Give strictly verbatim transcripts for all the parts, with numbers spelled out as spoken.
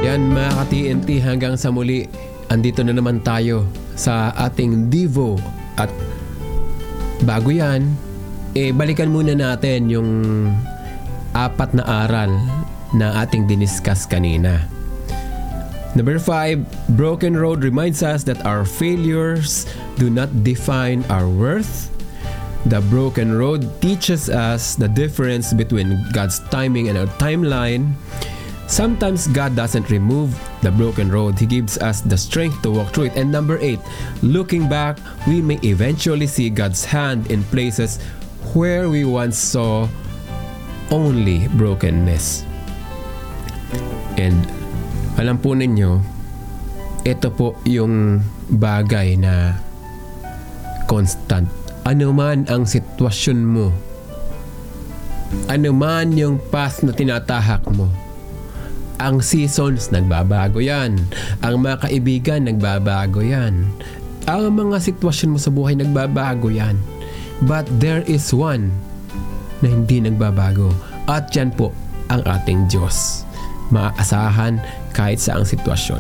Yan mga ka-T N T, hanggang sa muli, andito na naman tayo sa ating Devo. At bago yan, eh, balikan muna natin yung apat na aral na ating diniscuss kanina. Number five, broken road reminds us that our failures do not define our worth. The broken road teaches us the difference between God's timing and our timeline. Sometimes God doesn't remove the broken road. He gives us the strength to walk through it. And number eight, looking back, we may eventually see God's hand in places where we once saw only brokenness. And alam po ninyo, ito po yung bagay na constant. Ano man ang sitwasyon mo, ano man yung path na tinatahak mo, ang seasons, nagbabago yan. Ang mga kaibigan, nagbabago yan. Ang mga sitwasyon mo sa buhay, nagbabago yan. But there is one na hindi nagbabago. At yan po ang ating Diyos. Maaasahan kahit sa ang sitwasyon.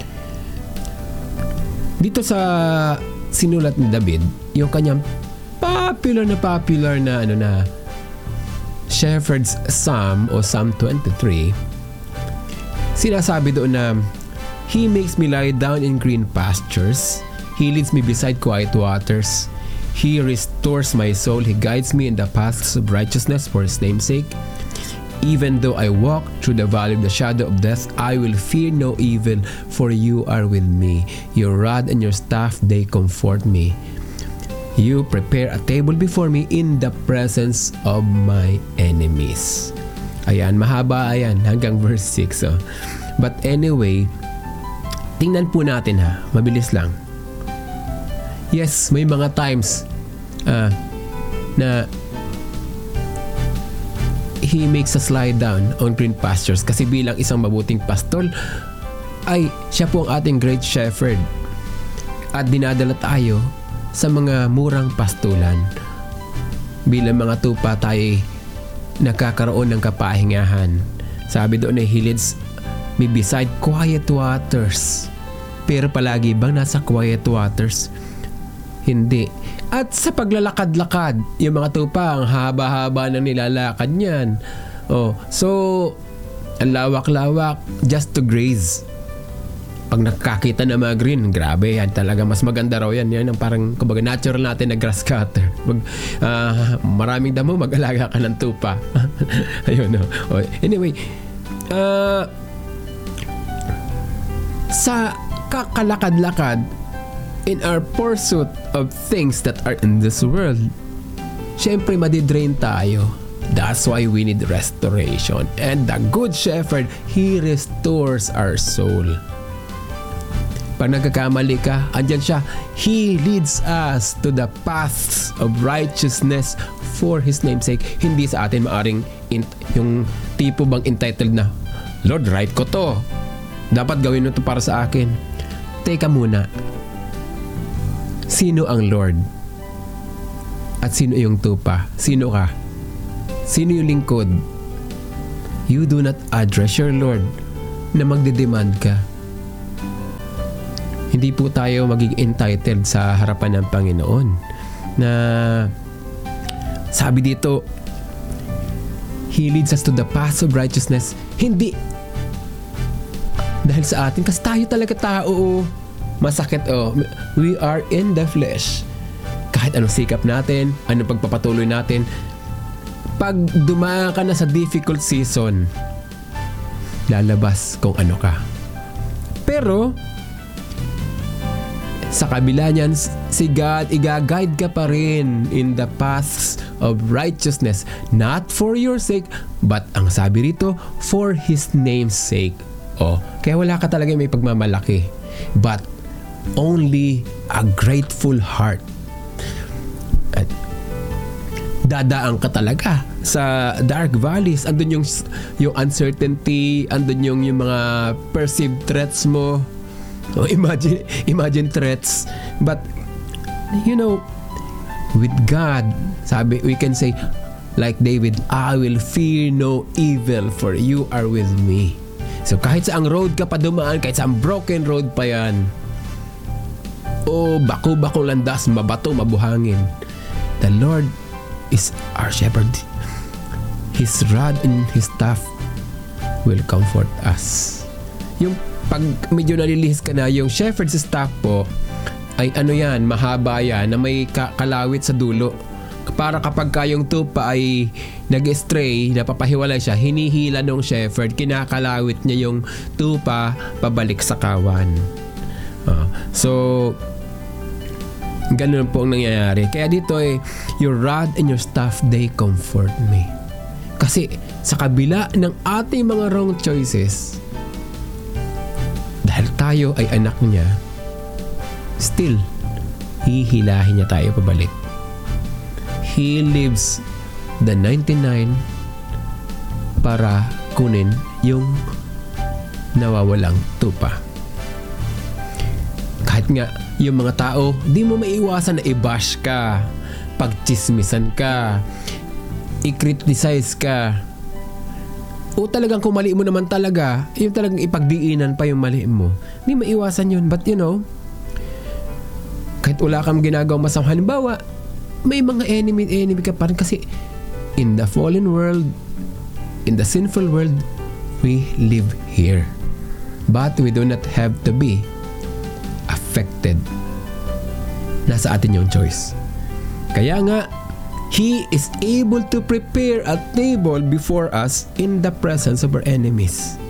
Dito sa sinulat ni David, yung kanyang popular na popular na ano na Shepherd's Psalm o Psalm twenty-three, sinasabi doon na He makes me lie down in green pastures. He leads me beside quiet waters. He restores my soul. He guides me in the paths of righteousness for His name's sake. Even though I walk through the valley of the shadow of death, I will fear no evil, for You are with me. Your rod and Your staff, they comfort me. You prepare a table before me in the presence of my enemies. Ayan, mahaba ayan, hanggang verse six. Oh. But anyway, tingnan po natin ha, mabilis lang. Yes, may mga times uh, na He makes us lie down on green pastures kasi bilang isang mabuting pastol ay siya po ang ating great shepherd at dinadala tayo sa mga murang pastulan. Bilang mga tupa tayo nakakaroon ng kapahingahan. Sabi doon ay He leads me beside quiet waters. Pero palagi bang nasa quiet waters? Hindi. At sa paglalakad-lakad, yung mga tupa, ang haba-haba na nilalakad niyan. Oh, so, ang lawak-lawak, just to graze. Pag nakakita ng mga green, grabe yan talaga. Mas maganda raw yan. Yan ang parang, kumbaga, natural natin na grass cutter. Mag, uh, maraming damo, mag-alaga ka ng tupa. Ayun, no. Oh, anyway, uh, sa kakalakad-lakad, in our pursuit of things that are in this world, syempre madidrain tayo. That's why we need restoration. And the Good Shepherd, He restores our soul. Pag nagkakamali ka, andyan siya. He leads us to the paths of righteousness for His name's sake. Hindi sa atin maaring in, yung tipo bang entitled na, Lord, right ko to. Dapat gawin mo to para sa akin. Teka muna. Sino ang Lord? At sino yung tupa? Sino ka? Sino yung lingkod? You do not address your Lord na magdedemand ka. Hindi po tayo magiging entitled sa harapan ng Panginoon. Na sabi dito, He leads us to the path of righteousness. Hindi dahil sa atin, kasi tayo talaga tao. Masakit oh. We are in the flesh. Kahit anong sikap natin, anong pagpapatuloy natin, pag dumaan ka na sa difficult season, lalabas kung ano ka. Pero, sa kabila niyan, si God, i-guide ka pa rin in the paths of righteousness. Not for your sake, but ang sabi rito, for His name's sake. Oh, kaya wala ka talaga may pagmamalaki. But, only a grateful heart. At dadaan ka talaga sa dark valleys. Andun yung, yung uncertainty, andun yung, yung mga perceived threats mo. Oh, imagine, imagine threats. But, you know, with God, sabi, we can say, like David, I will fear no evil, for You are with me. So kahit saang road ka pa dumaan, kahit saang broken road pa yan, o bako-bako landas, mabato, mabuhangin, the Lord is our shepherd. His rod and His staff will comfort us. Yung pag medyo nalilihis ka na, yung shepherd's staff po ay ano yan, mahaba yan, na may kalawit sa dulo. Para kapag kayong tupa ay nag-stray, napapahiwalay siya, hinihila ng shepherd, kinakalawit niya yung tupa pabalik sa kawan. Uh, so, ganun po ang nangyayari. Kaya dito eh, your rod and your staff, they comfort me. Kasi sa kabila ng ating mga wrong choices, dahil tayo ay anak niya, still, hihilahin niya tayo pabalik. He leaves the ninety-nine para kunin yung nawawalang tupa. Kahit nga yung mga tao, di mo maiwasan na i-bash ka, pagchismisan ka, i-criticize ka, o talagang kung mali mo naman talaga, yung talagang ipagdiinan pa yung mali mo. Di maiwasan yun. But you know, kahit wala kang ginagawang masama, halimbawa, may mga enemy enemy ka pa rin kasi in the fallen world, in the sinful world, we live here. But we do not have to be affected. Nasa atin yung choice. Kaya nga, He is able to prepare a table before us in the presence of our enemies.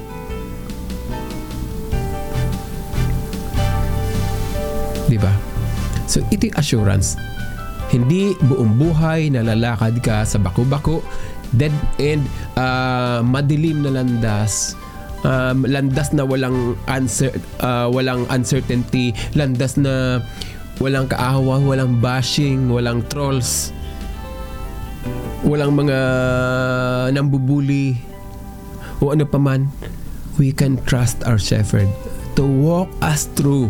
Diba? So, ito yung assurance. Hindi buong buhay na lalakad ka sa bako-bako, dead end, uh, madilim na landas, um, landas na walang uncer- uh, walang uncertainty, landas na walang kaawa, walang bashing, walang trolls, walang mga nambubuli o ano paman. We can trust our shepherd to walk us through.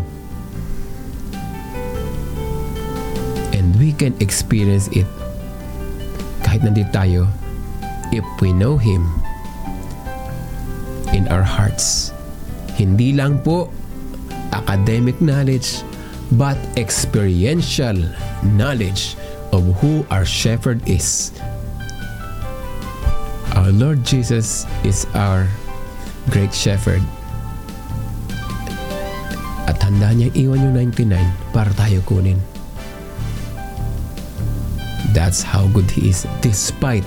And we can experience it kahit nandito tayo if we know Him in our hearts. Hindi lang po academic knowledge but experiential knowledge of who our shepherd is. Our Lord Jesus is our great shepherd. At handa niyang iwan yung ninety-nine para tayo kunin. That's how good He is despite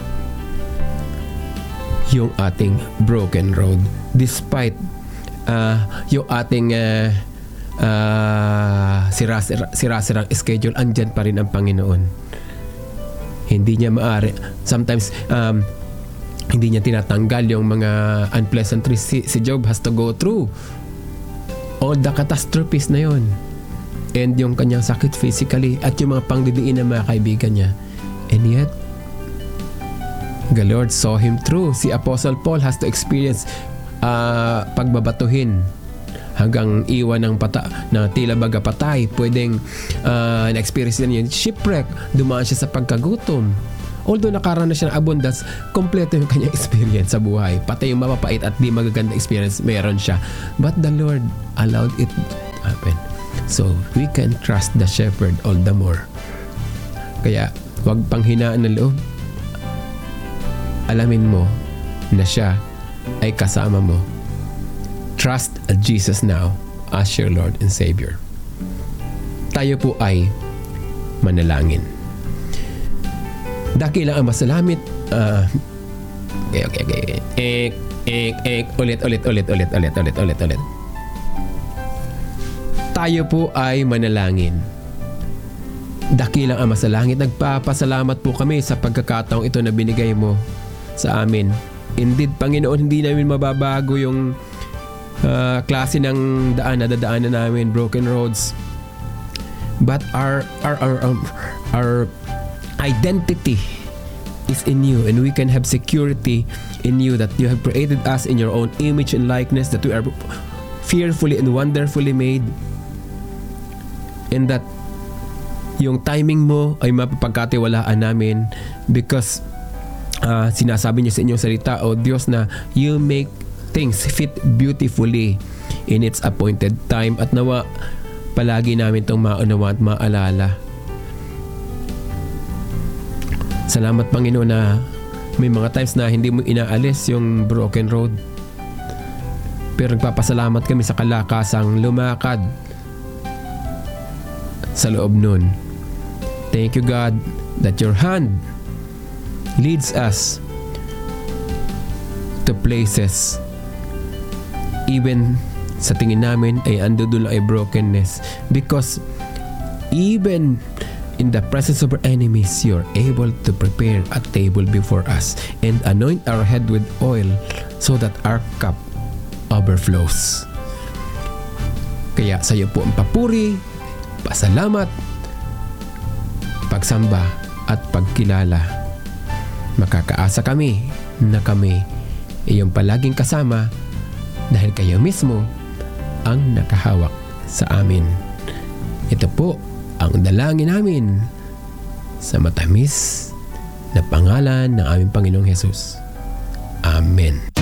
yung ating broken road, despite uh, yung ating uh, uh, sira-sira, sira-sirang schedule, andyan pa rin ang Panginoon. Hindi niya maaari, sometimes um, hindi niya tinatanggal yung mga unpleasantries si, si Job has to go through all the catastrophes na yon, and yung kanyang sakit physically at yung mga pangdidiin ng mga kaibigan niya. And yet, the Lord saw him through. Si Apostle Paul has to experience uh, pagbabatuhin hanggang iwan ng pata na tila baga patay. Pwedeng uh, na-experience niya yung shipwreck. Dumaan siya sa pagkagutom. Although nakaranas siya ng abundance, kompleto yung kanyang experience sa buhay. Pati yung mapapait at di magaganda experience, meron siya. But the Lord allowed it to happen. So, we can trust the shepherd all the more. Kaya, huwag panghinaan ng loob. Alamin mo na siya ay kasama mo. Trust Jesus now as your Lord and Savior. Tayo po ay manalangin. Dakilang ang masalamit. Uh, okay, okay, okay. Ek, ek, ek. Ulit, ulit, ulit, ulit, ulit, ulit, ulit, ulit. Tayo po ay manalangin. Dakilang Ama sa langit, nagpapasalamat po kami sa pagkakataong ito na binigay mo sa amin. Indeed, Panginoon, hindi namin mababago yung uh, klase ng daan na dadaanan namin, broken roads. But our our our our, our identity is in you, and we can have security in you that you have created us in your own image and likeness, that we are fearfully and wonderfully made, and that yung timing mo ay mapapagkatiwalaan namin because uh, sinasabi niyo sa inyong salita, O Diyos, na you make things fit beautifully in its appointed time, at nawa palagi namin itong maunawa at maalala. Salamat Panginoon na may mga times na hindi mo inaalis yung broken road, pero nagpapasalamat kami sa kalakasang lumakad sa loob nun. Thank you God that your hand leads us to places even sa tingin namin ay ando doon ay brokenness, because even in the presence of our enemies, you're able to prepare a table before us and anoint our head with oil so that our cup overflows. Kaya sa iyo po ang papuri, pasalamat, pagsamba at pagkilala. Makakaasa kami na kami iyong palaging kasama dahil kayo mismo ang nakahawak sa amin. Ito po ang dalangin namin sa matamis na pangalan ng aming Panginoong Hesus. Amen.